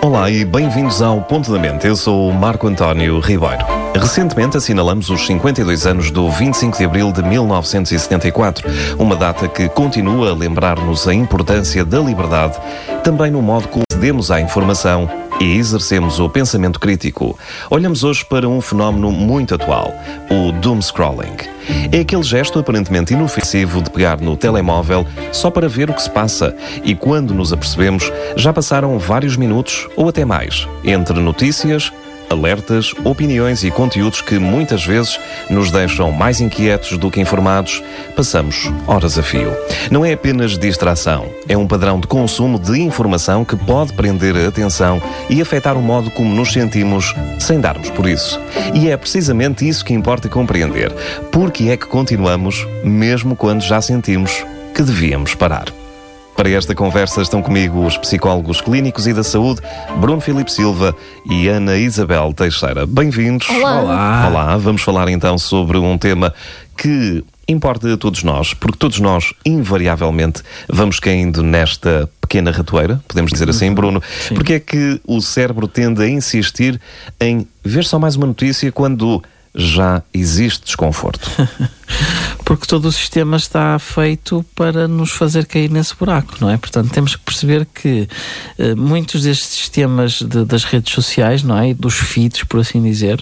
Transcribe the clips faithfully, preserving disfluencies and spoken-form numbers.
Olá e bem-vindos ao Ponto da Mente. Eu sou o Marco António Ribeiro. Recentemente assinalamos os cinquenta e dois anos do vinte e cinco de abril de mil novecentos e setenta e quatro, uma data que continua a lembrar-nos a importância da liberdade, também no modo como acedemos à informação e exercemos o pensamento crítico. Olhamos hoje para um fenómeno muito atual, o doomscrolling. É aquele gesto aparentemente inofensivo de pegar no telemóvel só para ver o que se passa e, quando nos apercebemos, já passaram vários minutos ou até mais entre notícias, alertas, opiniões e conteúdos que muitas vezes nos deixam mais inquietos do que informados. Passamos horas a fio. Não é apenas distração, é um padrão de consumo de informação que pode prender a atenção e afetar o modo como nos sentimos sem darmos por isso. E é precisamente isso que importa compreender. Porque é que continuamos, mesmo quando já sentimos que devíamos parar? Para esta conversa estão comigo os psicólogos clínicos e da saúde, Bruno Filipe Silva e Ana Isabel Teixeira. Bem-vindos. Olá. Olá. Olá. Vamos falar então sobre um tema que importa a todos nós, porque todos nós, invariavelmente, vamos caindo nesta pequena ratoeira, podemos dizer assim, Bruno. Sim. Porque é que o cérebro tende a insistir em ver só mais uma notícia quando já existe desconforto? Porque todo o sistema está feito para nos fazer cair nesse buraco, não é? Portanto, temos que perceber que uh, muitos destes sistemas de, das redes sociais, não é? E dos feeds, por assim dizer,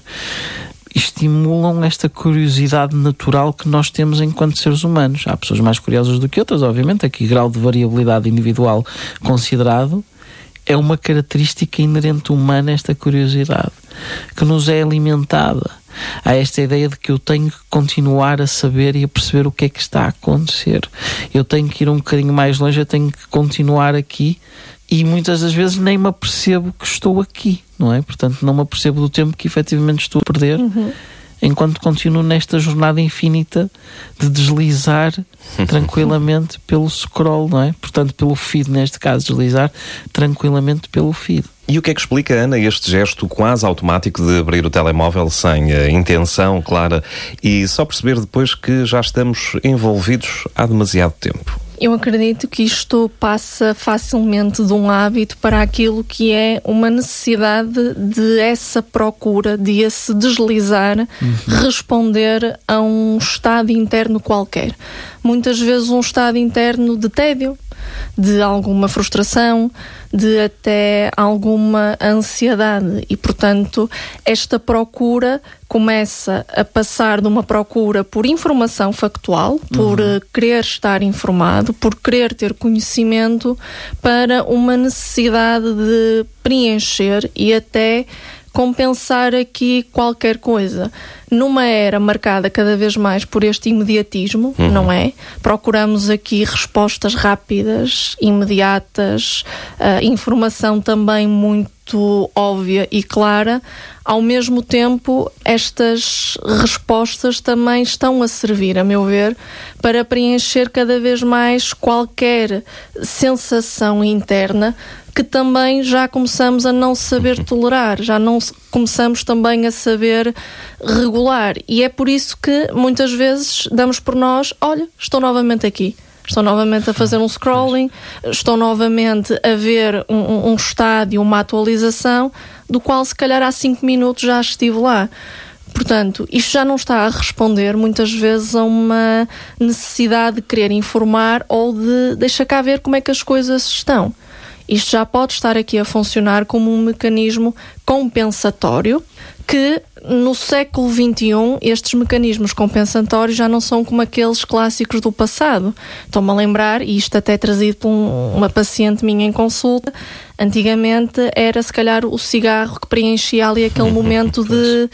estimulam esta curiosidade natural que nós temos enquanto seres humanos. Há pessoas mais curiosas do que outras, obviamente, aqui grau de variabilidade individual considerado. É uma característica inerente humana, esta curiosidade, que nos é alimentada. Há esta ideia de que eu tenho que continuar a saber e a perceber o que é que está a acontecer. Eu tenho que ir um bocadinho mais longe, eu tenho que continuar aqui e muitas das vezes nem me apercebo que estou aqui, não é? Portanto, não me apercebo do tempo que efetivamente estou a perder, uhum. enquanto continuo nesta jornada infinita de deslizar tranquilamente pelo scroll, não é? Portanto, pelo feed, neste caso, deslizar tranquilamente pelo feed. E o que é que explica, Ana, este gesto quase automático de abrir o telemóvel sem a intenção clara e só perceber depois que já estamos envolvidos há demasiado tempo? Eu acredito que isto passa facilmente de um hábito para aquilo que é uma necessidade de essa procura, de esse deslizar, uhum. responder a um estado interno qualquer. Muitas vezes um estado interno de tédio, de alguma frustração, de até alguma ansiedade e, portanto, esta procura começa a passar de uma procura por informação factual, por uhum. querer estar informado, por querer ter conhecimento, para uma necessidade de preencher e até compensar aqui qualquer coisa. Numa era marcada cada vez mais por este imediatismo, uhum. não é? Procuramos aqui respostas rápidas, imediatas, uh, informação também muito óbvia e clara. Ao mesmo tempo, estas respostas também estão a servir, a meu ver, para preencher cada vez mais qualquer sensação interna que também já começamos a não saber tolerar, já não começamos também a saber regular. E é por isso que muitas vezes damos por nós, olha, estou novamente aqui. Estou novamente a fazer um scrolling, estou novamente a ver um, um estádio, uma atualização, do qual se calhar há cinco minutos já estive lá. Portanto, isto já não está a responder muitas vezes a uma necessidade de querer informar ou de deixa cá ver como é que as coisas estão. Isto já pode estar aqui a funcionar como um mecanismo compensatório que, no século vinte e um, estes mecanismos compensatórios já não são como aqueles clássicos do passado. Estou-me a lembrar, e isto até trazido por um, uma paciente minha em consulta, antigamente era se calhar o cigarro que preenchia ali aquele momento de...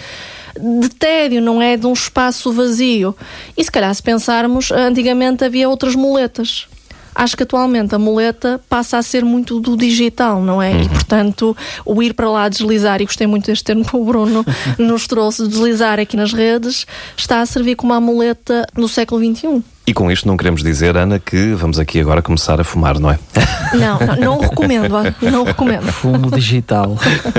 de tédio, não é? De um espaço vazio. E se calhar, se pensarmos, antigamente havia outras muletas. Acho que atualmente a muleta passa a ser muito do digital, não é? Uhum. E, portanto, o ir para lá deslizar, e gostei muito deste termo que o Bruno nos trouxe, deslizar aqui nas redes, está a servir como a muleta no século vinte e um. E com isto não queremos dizer, Ana, que vamos aqui agora começar a fumar, não é? Não, não, não recomendo, não recomendo. Fumo digital.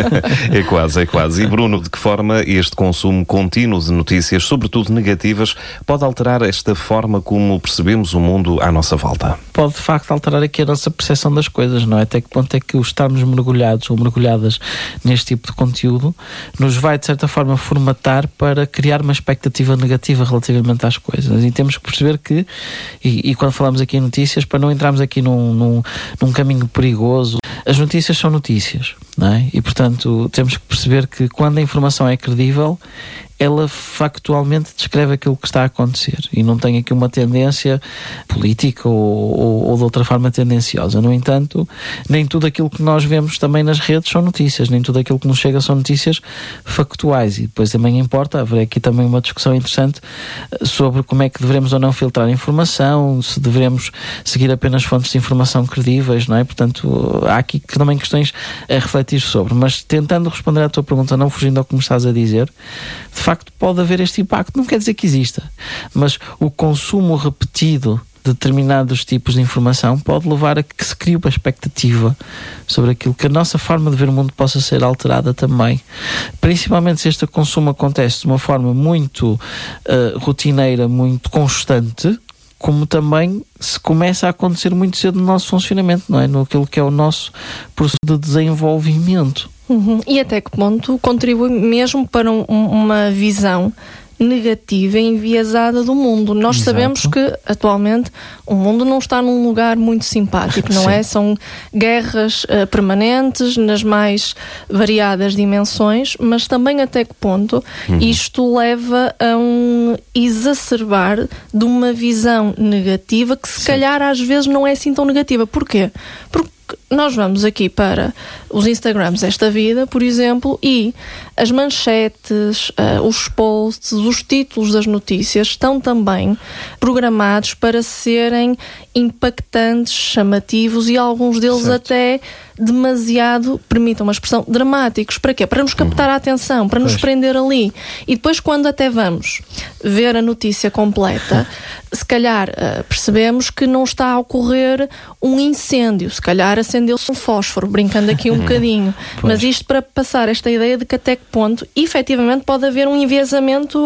É quase, é quase. E Bruno, de que forma este consumo contínuo de notícias, sobretudo negativas, pode alterar esta forma como percebemos o mundo à nossa volta? Pode, de facto, alterar aqui a nossa percepção das coisas, não é? Até que ponto é que o estarmos mergulhados ou mergulhadas neste tipo de conteúdo nos vai, de certa forma, formatar para criar uma expectativa negativa relativamente às coisas. E temos que perceber que E, e quando falamos aqui em notícias, para não entrarmos aqui num, num, num caminho perigoso, as notícias são notícias, não é? E, portanto, temos que perceber que quando a informação é credível, ela factualmente descreve aquilo que está a acontecer e não tem aqui uma tendência política ou, ou, ou de outra forma tendenciosa. No entanto, nem tudo aquilo que nós vemos também nas redes são notícias, nem tudo aquilo que nos chega são notícias factuais, e depois também importa haver aqui também uma discussão interessante sobre como é que devemos ou não filtrar a informação, se devemos seguir apenas fontes de informação credíveis, não é? Portanto, há aqui também questões a refletir sobre, mas tentando responder à tua pergunta, não fugindo ao que me estás a dizer, de facto pode haver este impacto, não quer dizer que exista, mas o consumo repetido de determinados tipos de informação pode levar a que se crie uma expectativa sobre aquilo, que a nossa forma de ver o mundo possa ser alterada também, principalmente se este consumo acontece de uma forma muito uh, rotineira, muito constante, como também se começa a acontecer muito cedo no nosso funcionamento, não é? No aquilo que é o nosso processo de desenvolvimento. Uhum. E até que ponto contribui mesmo para um, uma visão negativa e enviesada do mundo. Nós Exato. Sabemos que atualmente o mundo não está num lugar muito simpático, não Sim. é? São guerras uh, permanentes nas mais variadas dimensões, mas também até que ponto uhum. isto leva a um exacerbar de uma visão negativa que se Sim. calhar às vezes não é assim tão negativa. Porquê? Porque nós vamos aqui para os Instagrams desta vida, por exemplo, e as manchetes, uh, os posts, os títulos das notícias estão também programados para serem impactantes, chamativos e alguns deles certo. Até demasiado, permitam uma expressão, dramáticos. Para quê? Para nos captar uhum. a atenção, para pois. Nos prender ali. E depois, quando até vamos ver a notícia completa, se calhar uh, percebemos que não está a ocorrer um incêndio, se calhar acendeu-se um fósforo, brincando aqui um bocadinho. Pois. Mas isto para passar esta ideia de que até que ponto, efetivamente, pode haver um enviesamento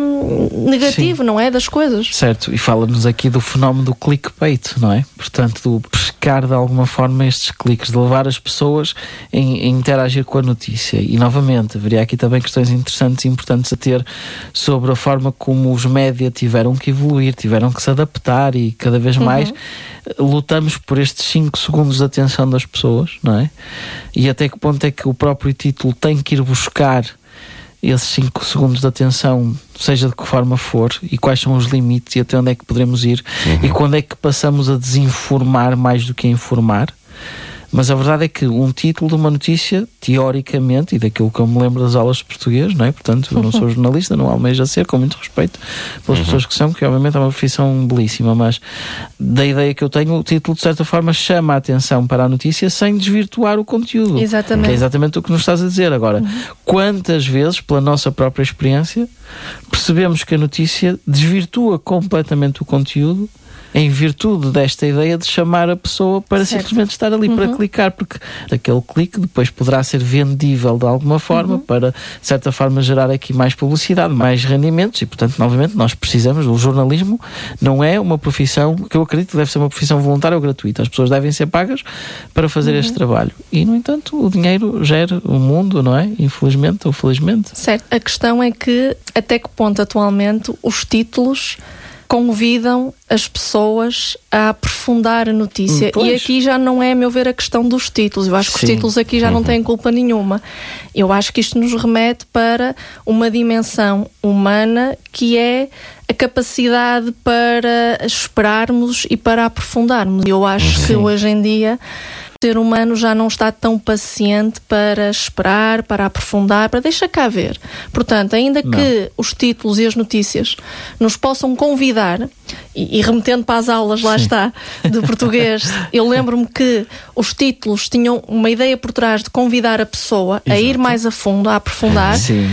uh, negativo, Sim. não é? Das coisas. Certo, e fala-nos aqui do fenómeno do clickbait, não é? Portanto, do pescar de alguma forma estes cliques, de levar as pessoas a, a interagir com a notícia. E novamente, haveria aqui também questões interessantes e importantes a ter sobre a forma como os média tiveram que evoluir, tiveram que se adaptar e cada vez mais uhum. lutamos por estes cinco segundos de atenção das pessoas, não é? E até que ponto é que o próprio título tem que ir buscar esses cinco segundos de atenção, seja de que forma for, e quais são os limites e até onde é que poderemos ir uhum. e quando é que passamos a desinformar mais do que a informar. Mas a verdade é que um título de uma notícia, teoricamente, e daquilo que eu me lembro das aulas de português, não é? Portanto, eu não sou jornalista, não almejo a ser, com muito respeito pelas uhum. pessoas que são, que obviamente é uma profissão belíssima, mas da ideia que eu tenho, o título de certa forma chama a atenção para a notícia sem desvirtuar o conteúdo. Exatamente. Que é exatamente o que nos estás a dizer. Agora, uhum. quantas vezes, pela nossa própria experiência, percebemos que a notícia desvirtua completamente o conteúdo em virtude desta ideia de chamar a pessoa para certo. Simplesmente estar ali uhum. para clicar, porque aquele clique depois poderá ser vendível de alguma forma uhum. para, de certa forma, gerar aqui mais publicidade, mais rendimentos e, portanto, novamente, nós precisamos, o jornalismo não é uma profissão que eu acredito que deve ser uma profissão voluntária ou gratuita. As pessoas devem ser pagas para fazer uhum. este trabalho. E, no entanto, o dinheiro gera o mundo, não é? Infelizmente ou felizmente. Certo. A questão é que, até que ponto atualmente os títulos convidam as pessoas a aprofundar a notícia. Pois. E aqui já não é, a meu ver, a questão dos títulos. Eu acho que Sim. os títulos aqui já uhum. não têm culpa nenhuma. Eu acho que isto nos remete para uma dimensão humana que é a capacidade para esperarmos e para aprofundarmos. Eu acho Sim. que hoje em dia o ser humano já não está tão paciente para esperar, para aprofundar, para deixar cá ver. Portanto, ainda não. que os títulos e as notícias nos possam convidar, e, e remetendo para as aulas, lá Sim. está, de português, eu lembro-me que os títulos tinham uma ideia por trás de convidar a pessoa Exato. A ir mais a fundo, a aprofundar. Sim.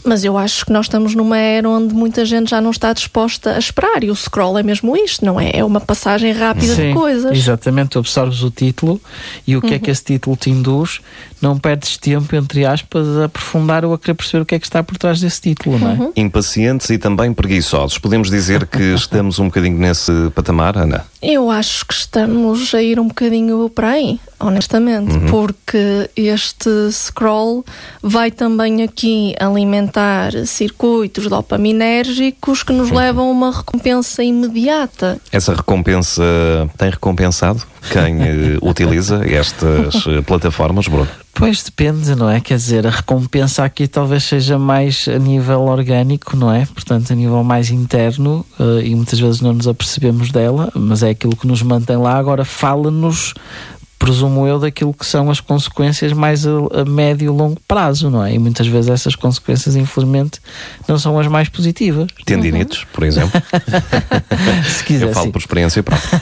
Mas eu acho que nós estamos numa era onde muita gente já não está disposta a esperar, e o scroll é mesmo isto, não é? É uma passagem rápida Sim, de coisas. Exatamente, tu absorves o título e o que uhum. é que esse título te induz, não perdes tempo, entre aspas, a aprofundar ou a querer perceber o que é que está por trás desse título, não é? Uhum. Impacientes e também preguiçosos. Podemos dizer que estamos um bocadinho nesse patamar, Ana? Eu acho que estamos a ir um bocadinho para aí, honestamente, uhum. porque este scroll vai também aqui alimentar circuitos dopaminérgicos que nos uhum. levam a uma recompensa imediata. Essa recompensa tem recompensado quem uh, utiliza estas uh, plataformas, Bruno? Pois depende, não é? Quer dizer, a recompensa aqui talvez seja mais a nível orgânico, não é? Portanto, a nível mais interno, uh, e muitas vezes não nos apercebemos dela, mas é aquilo que nos mantém lá. Agora fala-nos, presumo eu, daquilo que são as consequências mais a, a médio e longo prazo, não é? E muitas vezes essas consequências, infelizmente, não são as mais positivas. Tendinites, uhum. por exemplo. Se quiser, eu falo sim. por experiência própria.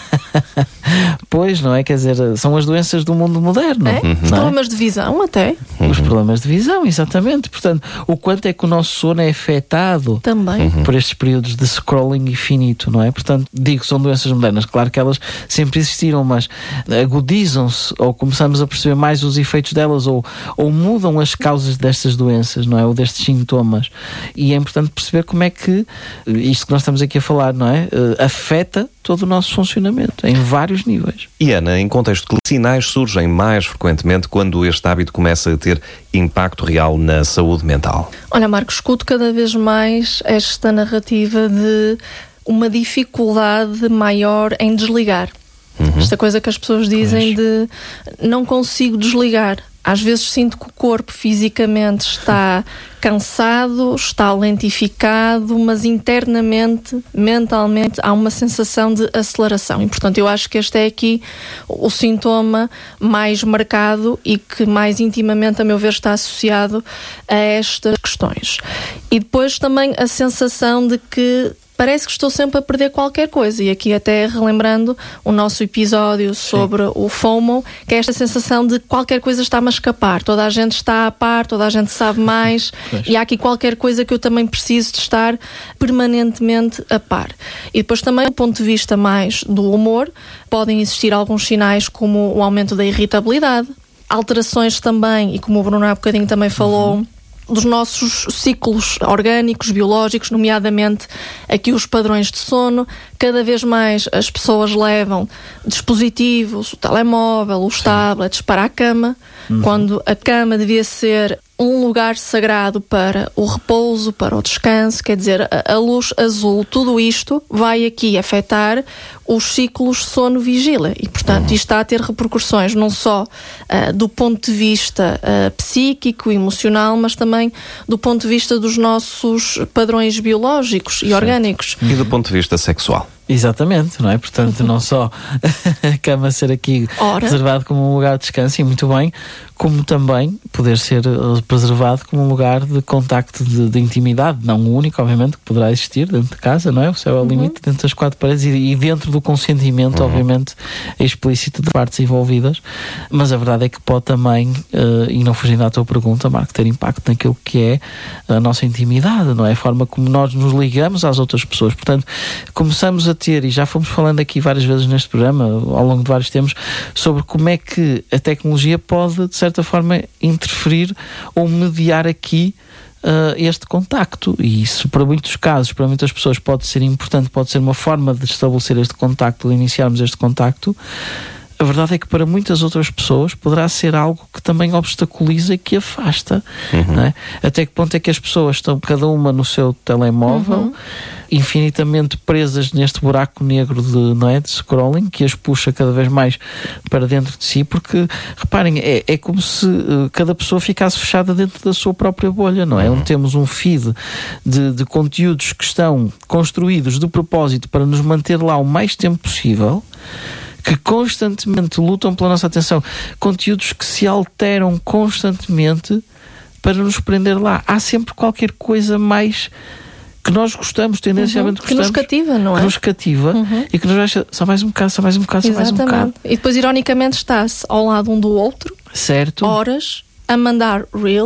Pois, não é? Quer dizer, são as doenças do mundo moderno. É? Uhum. Os problemas de visão até. Uhum. Os problemas de visão, exatamente. Portanto, o quanto é que o nosso sono é afetado também uhum. por estes períodos de scrolling infinito, não é? Portanto, digo, são doenças modernas. Claro que elas sempre existiram, mas agudizam-se ou começamos a perceber mais os efeitos delas ou, ou mudam as causas destas doenças, não é? Ou destes sintomas. E é importante perceber como é que isto que nós estamos aqui a falar, não é? Uh, afeta todo o nosso funcionamento, em vários níveis. E Ana, em contexto, que sinais surgem mais frequentemente quando este hábito começa a ter impacto real na saúde mental? Olha, Marco, escuto cada vez mais esta narrativa de uma dificuldade maior em desligar. Uhum. Esta coisa que as pessoas dizem pois. de não consigo desligar. Às vezes sinto que o corpo fisicamente está cansado, está lentificado, mas internamente, mentalmente, há uma sensação de aceleração. E, portanto, eu acho que este é aqui o sintoma mais marcado e que mais intimamente, a meu ver, está associado a estas questões. E depois também a sensação de que parece que estou sempre a perder qualquer coisa. E aqui até relembrando o nosso episódio sobre Sim. o FOMO, que é esta sensação de qualquer coisa está-me a escapar. Toda a gente está a par, toda a gente sabe mais e há aqui qualquer coisa que eu também preciso de estar permanentemente a par. E depois também, do ponto de vista mais do humor, podem existir alguns sinais como o aumento da irritabilidade, alterações também, e como o Bruno há bocadinho também falou, uhum. dos nossos ciclos orgânicos, biológicos, nomeadamente aqui os padrões de sono. Cada vez mais as pessoas levam dispositivos, o telemóvel, os Sim. tablets para a cama, uhum. quando a cama devia ser um lugar sagrado para o repouso, para o descanso. Quer dizer, a, a luz azul, tudo isto vai aqui afetar os ciclos sono-vigília e, portanto, isto está a ter repercussões não só uh, do ponto de vista uh, psíquico, emocional, mas também do ponto de vista dos nossos padrões biológicos e Sim. orgânicos. E do ponto de vista sexual? Exatamente, não é? Portanto, não só a cama ser aqui Ora. reservado como um lugar de descanso, e muito bem, como também poder ser preservado como um lugar de contacto, de, de intimidade, não o único, obviamente, que poderá existir dentro de casa, não é? O céu é o uhum. limite, dentro das quatro paredes e, e dentro do consentimento, uhum. obviamente, explícito de partes envolvidas, mas a verdade é que pode também, uh, e não fugindo à tua pergunta, Marco, ter impacto naquilo que é a nossa intimidade, não é? A forma como nós nos ligamos às outras pessoas. Portanto, começamos a ter, e já fomos falando aqui várias vezes neste programa, ao longo de vários tempos, sobre como é que a tecnologia pode, de certa forma, interferir ou mediar aqui uh, este contacto. E isso, para muitos casos, para muitas pessoas, pode ser importante, pode ser uma forma de estabelecer este contacto, de iniciarmos este contacto. A verdade é que para muitas outras pessoas poderá ser algo que também obstaculiza e que afasta. Uhum. Não é? Até que ponto é que as pessoas estão cada uma no seu telemóvel, uhum. infinitamente presas neste buraco negro de, não é, de scrolling, que as puxa cada vez mais para dentro de si, porque, reparem, é, é como se uh, cada pessoa ficasse fechada dentro da sua própria bolha, não é? Uhum. Onde temos um feed de, de conteúdos que estão construídos de propósito para nos manter lá o mais tempo possível, que constantemente lutam pela nossa atenção, conteúdos que se alteram constantemente para nos prender lá. Há sempre qualquer coisa mais que nós gostamos, tendencialmente uhum, gostamos. Que nos cativa, não é? Que nos cativa uhum. e que nos deixa só mais um bocado, só mais um bocado, Exatamente. só mais um bocado. E depois, ironicamente, está-se ao lado um do outro, certo. horas, a mandar reels,